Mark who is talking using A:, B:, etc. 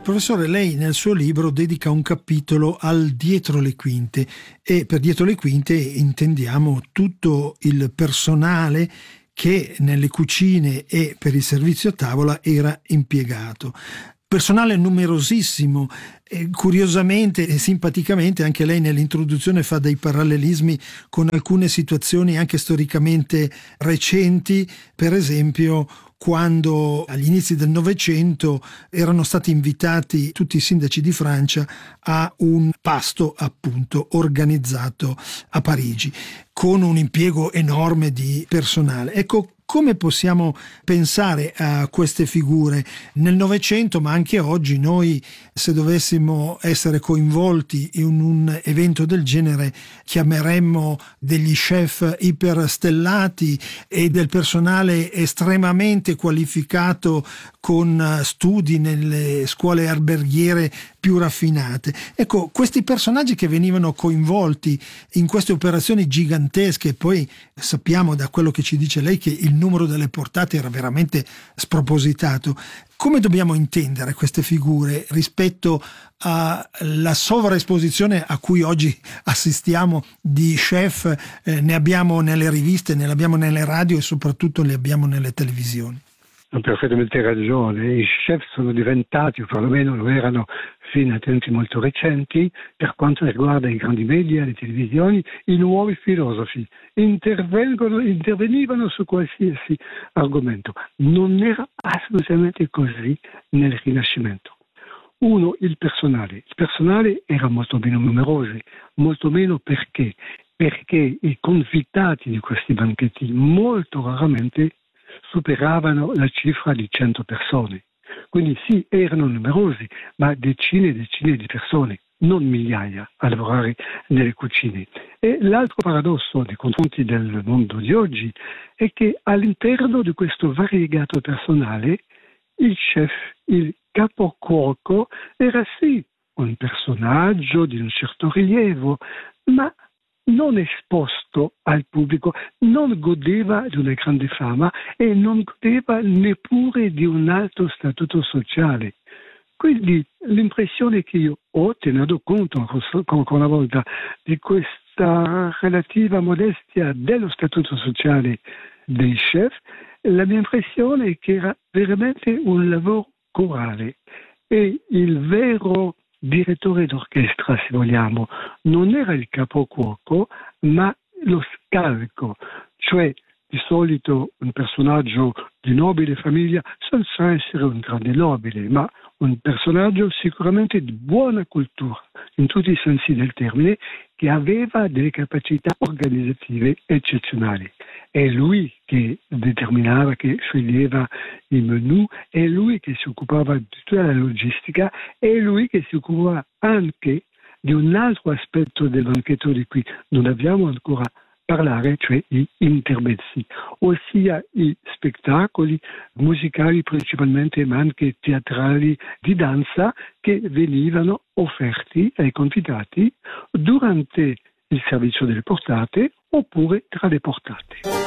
A: Professore, lei nel suo libro dedica un capitolo al dietro le quinte, e per dietro le quinte intendiamo tutto il personale che nelle cucine e per il servizio a tavola era impiegato. Personale numerosissimo. Curiosamente e simpaticamente anche lei nell'introduzione fa dei parallelismi con alcune situazioni anche storicamente recenti, per esempio quando agli inizi del Novecento erano stati invitati tutti i sindaci di Francia a un pasto appunto organizzato a Parigi con un impiego enorme di personale. Ecco, come possiamo pensare a queste figure nel Novecento, ma anche oggi? Noi, se dovessimo essere coinvolti in un evento del genere, chiameremmo degli chef iperstellati e del personale estremamente qualificato con studi nelle scuole alberghiere più raffinate. Ecco, questi personaggi che venivano coinvolti in queste operazioni gigantesche, poi sappiamo da quello che ci dice lei che il numero delle portate era veramente spropositato. Come dobbiamo intendere queste figure rispetto alla sovraesposizione a cui oggi assistiamo di chef? Ne abbiamo nelle riviste, ne abbiamo nelle radio e soprattutto ne abbiamo nelle televisioni.
B: Ha perfettamente ragione, i chef sono diventati, o perlomeno lo erano fino a tempi molto recenti, per quanto riguarda i grandi media, le televisioni, i nuovi filosofi. Intervenivano su qualsiasi argomento. Non era assolutamente così nel Rinascimento. Uno, il personale. Il personale era molto meno numeroso, molto meno perché i convitati di questi banchetti molto raramente superavano la cifra di 100 persone. Quindi sì, erano numerosi, ma decine e decine di persone, non migliaia, a lavorare nelle cucine. E l'altro paradosso nei confronti del mondo di oggi è che all'interno di questo variegato personale il chef, il capocuoco, era sì un personaggio di un certo rilievo, ma non esposto al pubblico, non godeva di una grande fama e non godeva neppure di un alto statuto sociale. Quindi l'impressione che io ho, tenendo conto ancora una volta di questa relativa modestia dello statuto sociale dei chef, la mia impressione è che era veramente un lavoro corale e il vero direttore d'orchestra, se vogliamo, non era il capocuoco, ma lo scalco, cioè di solito un personaggio di nobile famiglia senza essere un grande nobile, ma un personaggio sicuramente di buona cultura, in tutti i sensi del termine, che aveva delle capacità organizzative eccezionali. È lui che determinava, che sceglieva i menù, è lui che si occupava di tutta la logistica, è lui che si occupava anche di un altro aspetto del banchetto di cui non abbiamo ancora parlare, cioè gli intermezzi, ossia i spettacoli musicali principalmente, ma anche teatrali di danza che venivano offerti ai convitati durante il servizio delle portate oppure tra le portate.